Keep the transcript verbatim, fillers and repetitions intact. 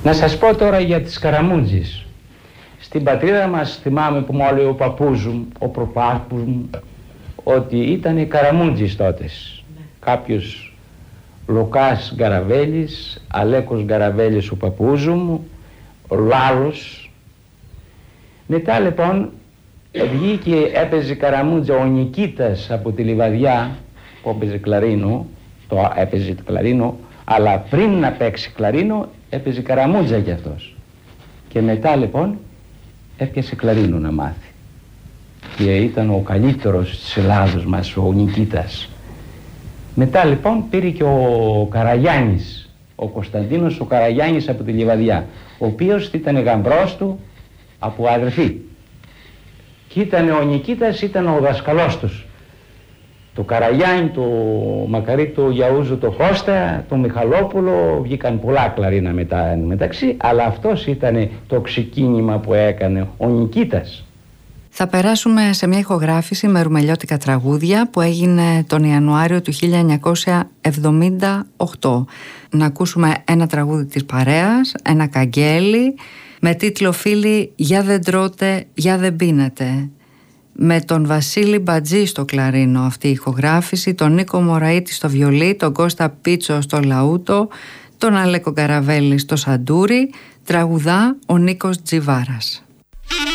Να σας πω τώρα για τις Καραμούτζης. Στην πατρίδα μας θυμάμαι που μου έλεγε ο παππούς μου, ο προπάππους μου, ότι ήταν οι Καραμούτζης τότες. Ναι. Κάποιος Λουκάς Γκαραβέλης, Αλέκος Γκαραβέλης ο παππούς μου, ο Λάλος. Μετά λοιπόν βγήκε, έπαιζε Καραμούτζα ο Νικήτας από τη Λιβαδιά, που έπαιζε κλαρίνο, το έπαιζε το κλαρίνο, αλλά πριν να παίξει κλαρίνο έπαιζε Καραμούτζα κι αυτός. Και μετά λοιπόν έπιασε κλαρίνο να μάθει. Και ήταν ο καλύτερος της Ελλάδος μας, ο Νικήτας. Μετά λοιπόν πήρε και ο Καραγιάννης, ο Κωνσταντίνος ο Καραγιάννης από τη Λιβαδιά, ο οποίος ήταν γαμπρός του από αδερφή. Και ήταν ο Νικήτας, ήταν ο δασκαλός τους. Το Καραγιάννη, το Μακαρίτη, το Γιαούζο, το Κώστα, το Μιχαλόπουλο, βγήκαν πολλά κλαρίνα μετά μεταξύ, αλλά αυτός ήταν το ξεκίνημα που έκανε ο Νικήτας. Θα περάσουμε σε μια ηχογράφηση με ρουμελιώτικα τραγούδια που έγινε τον Ιανουάριο του χίλια εννιακόσια εβδομήντα οκτώ. Να ακούσουμε ένα τραγούδι της παρέας, ένα καγγέλι, με τίτλο «Φίλοι, για δεν τρώτε, για δεν πίνετε». Με τον Βασίλη Μπατζή στο κλαρίνο αυτή η ηχογράφηση, τον Νίκο Μωραήτη στο βιολί, τον Κώστα Πίτσο στο λαούτο, τον Αλέκο Γκαραβέλη στο σαντούρι, τραγουδά ο Νίκος Τζιβάρας.